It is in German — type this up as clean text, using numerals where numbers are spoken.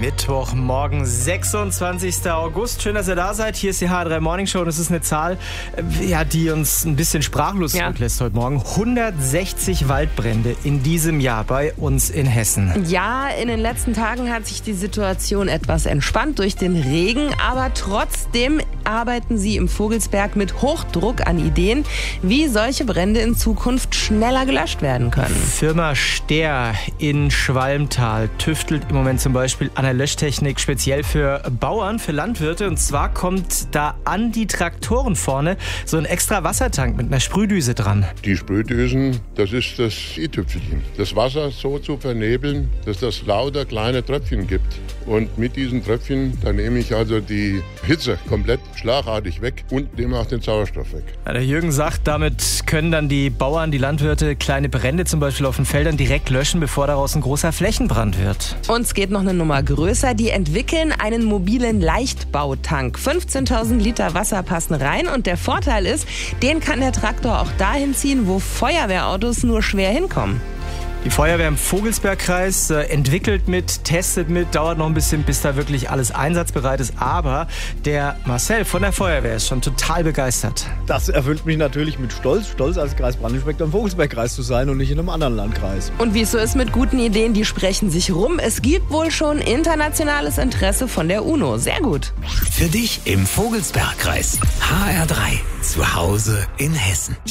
Mittwochmorgen, 26. August. Schön, dass ihr da seid. Hier ist die HR3 Morning Show und es ist eine Zahl, die uns ein bisschen sprachlos zurücklässt heute Morgen. 160 Waldbrände in diesem Jahr bei uns in Hessen. Ja, in den letzten Tagen hat sich die Situation etwas entspannt durch den Regen, aber trotzdem arbeiten sie im Vogelsberg mit Hochdruck an Ideen, wie solche Brände in Zukunft schneller gelöscht werden können. Firma Stehr in Schwalmtal tüftelt im Moment zum Beispiel an der Löschtechnik speziell für Bauern, für Landwirte. Und zwar kommt da an die Traktoren vorne so ein extra Wassertank mit einer Sprühdüse dran. Die Sprühdüsen, das ist das i-Tüpfelchen. Das Wasser so zu vernebeln, dass das lauter kleine Tröpfchen gibt. Und mit diesen Tröpfchen, da nehme ich also die Hitze komplett schlagartig weg und nehme auch den Sauerstoff weg. Ja, der Jürgen sagt, damit können dann die Bauern, die Landwirte kleine Brände zum Beispiel auf den Feldern direkt löschen, bevor daraus ein großer Flächenbrand wird. Uns geht noch eine Nummer größer. Die entwickeln einen mobilen Leichtbautank. 15.000 Liter Wasser passen rein und der Vorteil ist, den kann der Traktor auch dahin ziehen, wo Feuerwehrautos nur schwer hinkommen. Die Feuerwehr im Vogelsbergkreis entwickelt mit, testet mit, dauert noch ein bisschen, bis da wirklich alles einsatzbereit ist. Aber der Marcel von der Feuerwehr ist schon total begeistert. Das erfüllt mich natürlich mit Stolz. Stolz als Kreisbrandinspektor im Vogelsbergkreis zu sein und nicht in einem anderen Landkreis. Und wie es so ist mit guten Ideen, die sprechen sich rum. Es gibt wohl schon internationales Interesse von der UNO. Sehr gut. Für dich im Vogelsbergkreis. HR3. Zu Hause in Hessen.